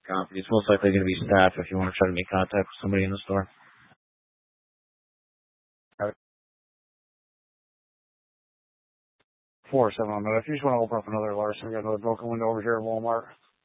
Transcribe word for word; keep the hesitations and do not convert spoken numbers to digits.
Copy. It's most likely going to be staff if you want to try to make contact with somebody in the store. All right. Four seven on that. If you just want to open up another Larson, we got another broken window over here at Walmart.